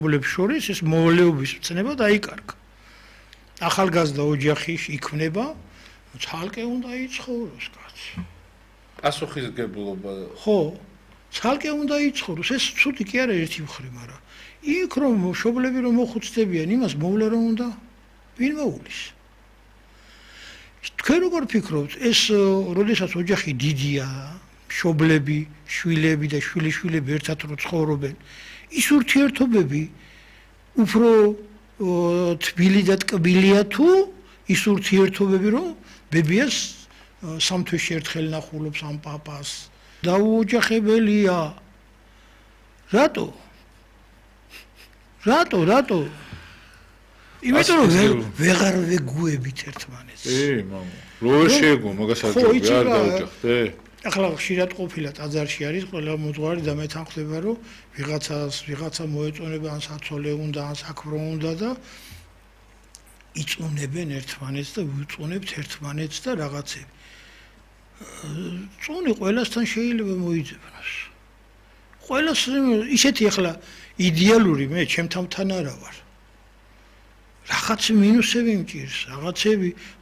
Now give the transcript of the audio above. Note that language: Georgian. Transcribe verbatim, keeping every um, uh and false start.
მშობლებს შორის ეს მოვლეობის მცნება დაიკარგა. ახალგაზრდა ოჯახი იქმნება, ცალკე უნდა იცხოვროს კაცი. პასუხისგებლობა. ხო, ცალკე უნდა იცხოვროს, ეს ცუდი კი არა ერთი მხრივ, მაგრამ იქ რომ მშობლები რომ მოხუცდებიან, იმას მოვლა რომ უნდა ვინ მოულის. თქვენ როგორ ფიქრობთ, ეს როდესაც ოჯახი დიდია, მშობლები, შვილები და შვილიშვილები ერთად რო ცხოვრობენ, ის ურთიერთობები უფრო თბილი და ტკბილია თუ ის ურთიერთობები რომ ბებიას სამ თვეში ერთხელ ნახულობს ამ პაპას დაუოჯახებელია. რატო? რატო, რატო? იმიტომ რომ ვეღარ ვეგუებით ერთმანეთს. ე, მამა, რო შეგო, მაგას არ ჯობია არ დაუჯახდე? ახლა ხშირად ყოფილა ტაძარში არის ყველა მოძღვარი და მეთანხმდება რომ ვიღაცას ვიღაცა მოეწონება ან საცოლე უნდა ან საქმრო უნდა და იწუნებენ ერთმანეთს და ვიწუნებთ ერთმანეთს და რაღაცები. წუნი ყველასთან შეიძლება მოიძებნოს. ყველას ისეთი ახლა იდეალური მე ჩემთან არა ვარ. რაღაც მინუსები მჭირს, რაღაცები